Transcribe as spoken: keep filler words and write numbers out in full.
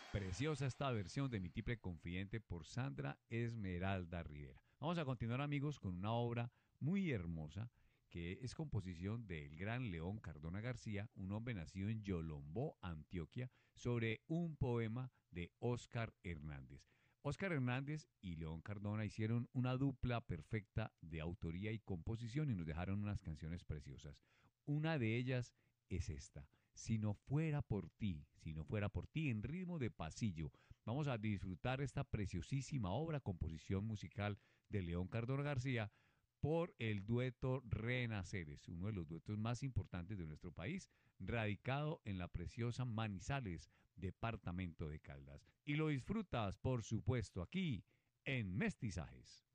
Preciosa esta versión de Mi Tiple Confidente por Sandra Esmeralda Rivera. Vamos a continuar, amigos, con una obra muy hermosa que es composición del gran León Cardona García, un hombre nacido en Yolombó, Antioquia, sobre un poema de Óscar Hernández. Óscar Hernández y León Cardona hicieron una dupla perfecta de autoría y composición y nos dejaron unas canciones preciosas. Una de ellas es esta. Si no fuera por ti, si no fuera por ti, en ritmo de pasillo. Vamos a disfrutar esta preciosísima obra, composición musical de León Cardona García, por el dueto Renaceres, uno de los duetos más importantes de nuestro país, radicado en la preciosa Manizales, departamento de Caldas. Y lo disfrutas, por supuesto, aquí en Mestizajes.